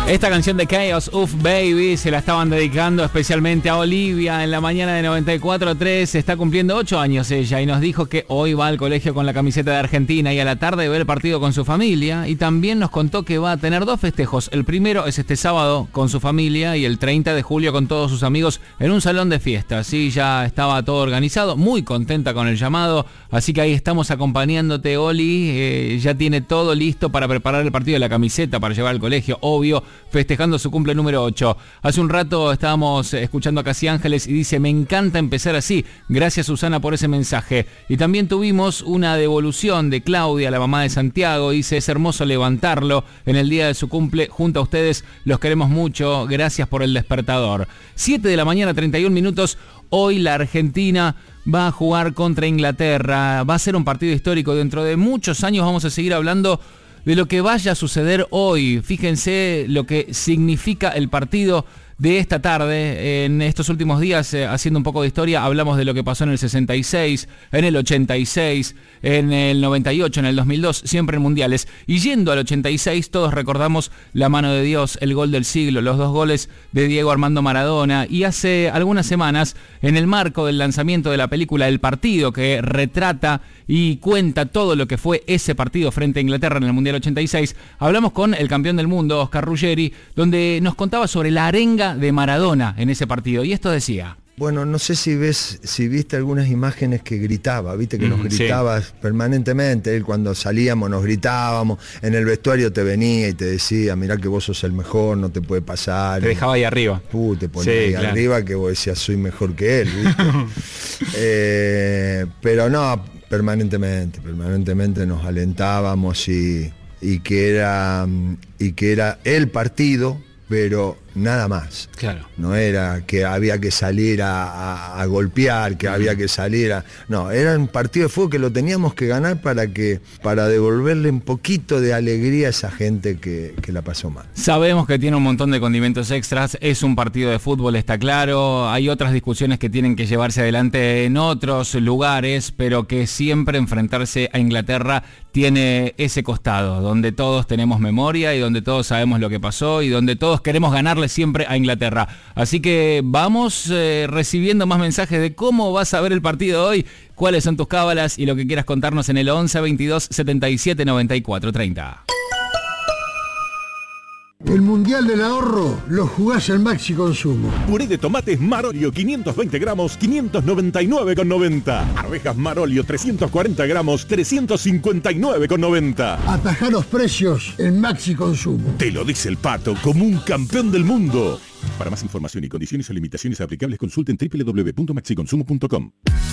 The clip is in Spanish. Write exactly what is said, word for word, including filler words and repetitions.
Esta canción de Chaos, Uf Baby, se la estaban dedicando especialmente a Olivia en la mañana de noventa y cuatro punto tres. Está cumpliendo ocho años ella y nos dijo que hoy va al colegio con la camiseta de Argentina y a la tarde ve el partido con su familia. Y también nos contó que va a tener dos festejos. El primero es este sábado con su familia y el treinta de julio con todos sus amigos en un salón de fiestas. Sí, ya estaba todo organizado, muy contenta con el llamado. Así que ahí estamos acompañándote, Oli. Eh, ya tiene todo listo para preparar el partido de la camiseta para llevar al colegio, obvio, festejando su cumple número ocho. Hace un rato estábamos escuchando a Casi Ángeles y dice: me encanta empezar así. Gracias, Susana, por ese mensaje. Y también tuvimos una devolución de Claudia, la mamá de Santiago. Dice: es hermoso levantarlo en el día de su cumple junto a ustedes. Los queremos mucho. Gracias por el despertador. siete de la mañana, treinta y un minutos. Hoy la Argentina va a jugar contra Inglaterra. Va a ser un partido histórico. Dentro de muchos años vamos a seguir hablando de lo que vaya a suceder hoy. Fíjense lo que significa el partido de esta tarde. En estos últimos días, eh, haciendo un poco de historia, hablamos de lo que pasó en el sesenta y seis, en el ochenta y seis, en el noventa y ocho, en el dos mil dos, siempre en mundiales. Y yendo al ochenta y seis, todos recordamos la mano de Dios, el gol del siglo, los dos goles de Diego Armando Maradona. Y hace algunas semanas, en el marco del lanzamiento de la película El Partido, que retrata y cuenta todo lo que fue ese partido frente a Inglaterra en el Mundial ochenta y seis, hablamos con el campeón del mundo, Oscar Ruggeri, donde nos contaba sobre la arenga de Maradona en ese partido. Y esto decía: bueno, no sé si ves, si viste algunas imágenes que gritaba, viste que nos mm, gritaba sí. permanentemente. Él, cuando salíamos nos gritábamos, en el vestuario te venía y te decía: mirá que vos sos el mejor, no te puede pasar. Te dejaba ahí arriba. Uh, te ponía sí, ahí claro. arriba, que vos decías: soy mejor que él, ¿viste? eh, pero no, permanentemente, permanentemente nos alentábamos y, y que era y que era el partido, pero nada más. Claro. No era que había que salir a, a, a golpear, que uh-huh. había que salir a... No, era un partido de fútbol que lo teníamos que ganar para que para devolverle un poquito de alegría a esa gente que, que la pasó mal. Sabemos que tiene un montón de condimentos extras, es un partido de fútbol, está claro. Hay otras discusiones que tienen que llevarse adelante en otros lugares, pero que siempre enfrentarse a Inglaterra tiene ese costado, donde todos tenemos memoria y donde todos sabemos lo que pasó y donde todos queremos ganarle siempre a Inglaterra. Así que vamos eh, recibiendo más mensajes de cómo vas a ver el partido hoy, cuáles son tus cábalas y lo que quieras contarnos en el once, veintidós, setenta y siete, noventa y cuatro, treinta. El Mundial del Ahorro lo jugás en Maxi Consumo. Puré de tomates Marolio quinientos veinte gramos, quinientos noventa y nueve con noventa. Arvejas Marolio trescientos cuarenta gramos, trescientos cincuenta y nueve con noventa. Atajá los precios en Maxi Consumo. Te lo dice el Pato como un campeón del mundo. Para más información y condiciones o limitaciones aplicables, consulten doble u doble u doble u punto maxi consumo punto com.